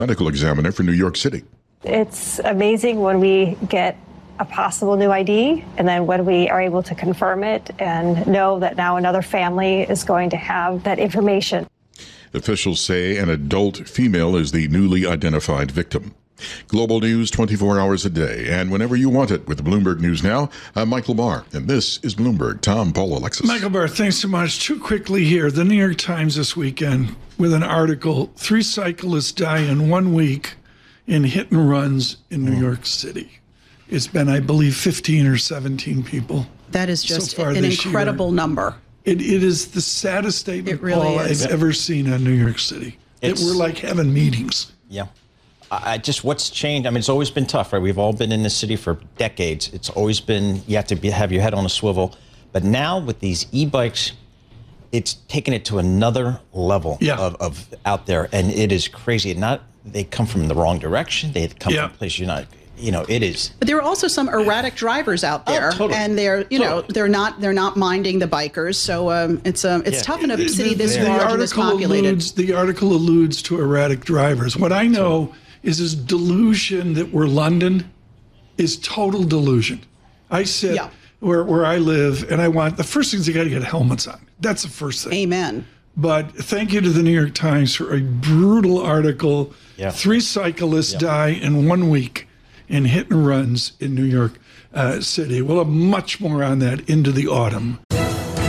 medical examiner for New York City. It's amazing when we get a possible new ID, and then when we are able to confirm it and know that now another family is going to have that information. Officials say an adult female is the newly identified victim. Global news 24 hours a day and whenever you want it with Bloomberg News Now. I'm Michael Barr, and this is Bloomberg. Tom, Paul, Alexis. Michael Barr, thanks so much. Too quickly here. The New York Times this weekend with an article, 3 cyclists die in 1 week in hit and runs in New York City. It's been, I believe, 15 or 17 people. That is just an incredible number. It is the saddest statement, Paul, I've ever seen in New York City. We're like having meetings. Yeah. What's changed? I mean, it's always been tough, right? We've all been in this city for decades. It's always been, you have to have your head on a swivel. But now with these e-bikes, it's taken it to another level of out there. And it is crazy. They come from the wrong direction. They come from places it is. But there are also some erratic drivers out there, and they're they're not minding the bikers. So it's tough in a city this large and this populated. The article alludes to erratic drivers. What I know is this delusion that we're London is total delusion. I sit where I live, and I want the first thing is you got to get helmets on. That's the first thing. Amen. But thank you to the New York Times for a brutal article. 3 cyclists die in 1 week in hit and runs in New York City. We'll have much more on that into the autumn.